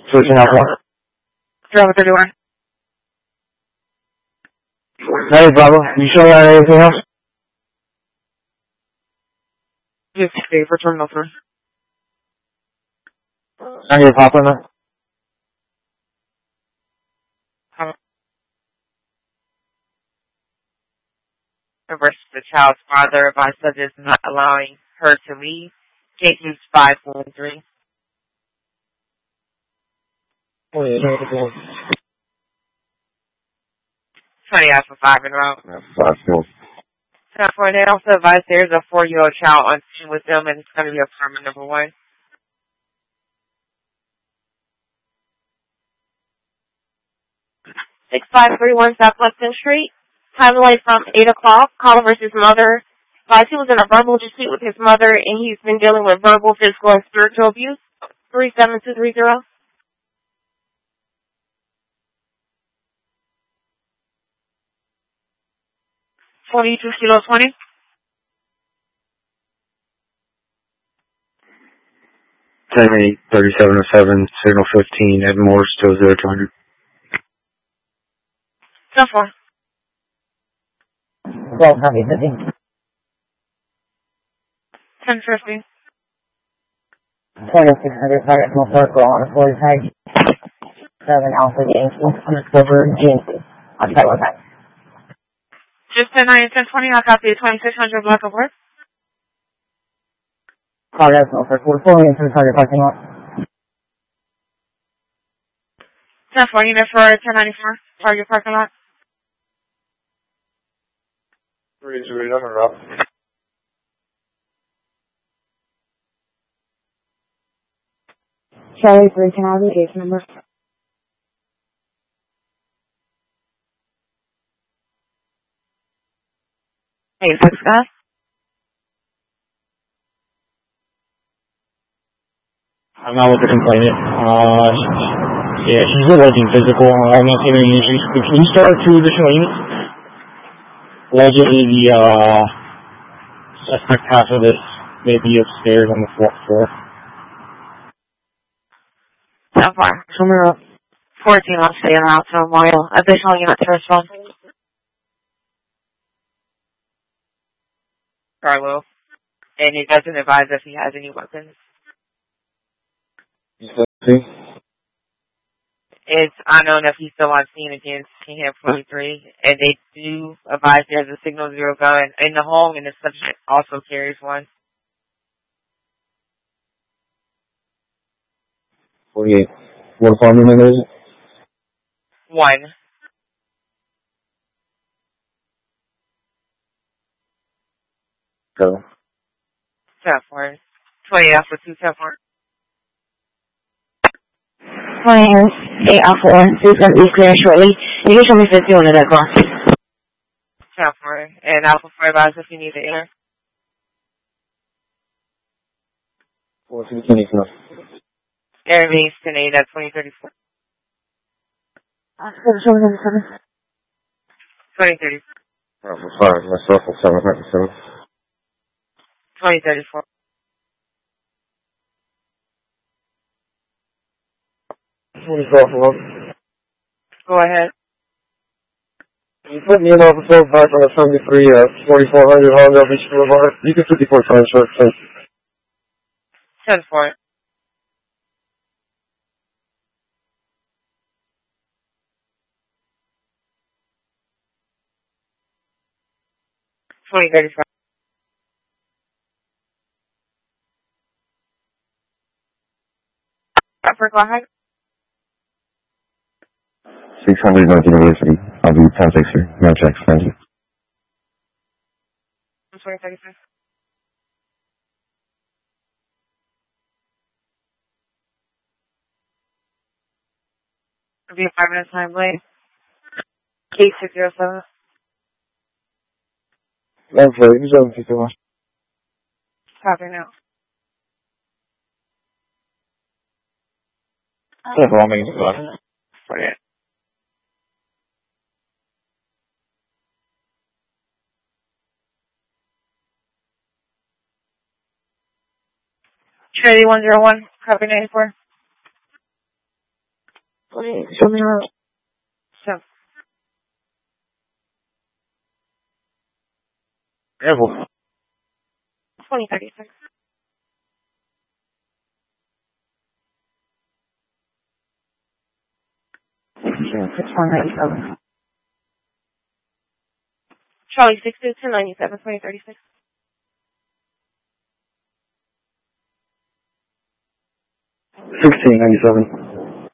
Switching out one. Driver 31. Hey, Bravo. You sure you got anything else? Just stay for terminal 3. I need to pop on that. Versus the child's father by such as not allowing her to leave. Cases 513. Oh, yeah, 20 after 5 in a row. 5-4. For they also advise there's a 4-year-old child on scene with them and it's going to be apartment number 1. Six five 6-531 South Lexington Street. Time delay from 8 o'clock. Caller versus mother. Advised he was in a verbal dispute with his mother and he's been dealing with verbal, physical, and spiritual abuse. 37230. 22 kilo 20. Ten 3707, signal 15, Ed Morse, 20200. 10-4. 1250. 10-50. 2600, target from circle on 45. 7 Alpha Yankee, underscore Yankee. I'll try one time. Just 10-9 and 10-20, I'll copy 2600 block of work. Call that for 44 into the target parking lot. 10-4, unit for 1094, target parking lot. 3-3, nothing rough. Charlie 3, can I have the case number? Hey, 6 guys. I'm not with the complainant. Yeah, she's alleging physical. I'm not taking any issues. Can you start 2 additional units? Allegedly, the suspect half of this may be upstairs on the 4th floor. So far. Somewhere up. 14 on staying out to Memorial. Additional unit to respond. Carlo. And he doesn't advise if he has any weapons. It's unknown if he's still on scene against King 43, and they do advise there's a signal 0 gun in the home, and the subject also carries one. 48. What apartment number is it? 1. Go. 10-4. 20 after 2, 10-4. 28 Alpha 1, please going to be clear shortly. You can show me 51 of that cross. 10-4. And Alpha 4 advise if you need to enter. 4-2-24. Air base 10-8 at 2034. 2034. Sorry, myself on 797. 2034. Go ahead. You put me in officer back on the 73, 4400 Honda Beach Boulevard. You can 54 times short, thanks. 10-4. $20.35. Go ahead. 600 North University. I'll be 10-6 here. No checks, thank you. 2035. It'll be a 5-minute time late. Case 607. Thanks, sir. You don't think so much. Copy now. No problem. 48. Trinity 101, copy 94. show me around. So, Careful. 2036. Sure, 6197. Charlie 62297, 2036. 1697.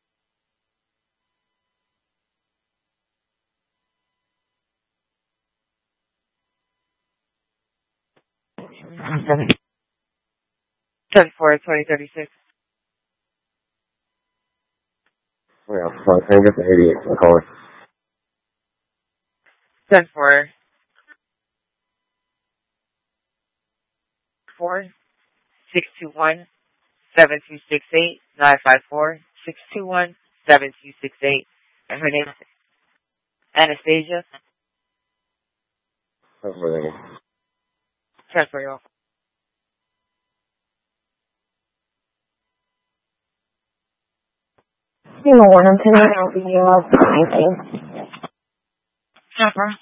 Seven. 74, 2036. Yeah, fine. Hang up the 88. I'll call her. 74, 621 7268 954 621 7268. And her name is Anastasia. That's what I mean. Transfer you off. You know what I'm saying? I'll be anything. Transfer.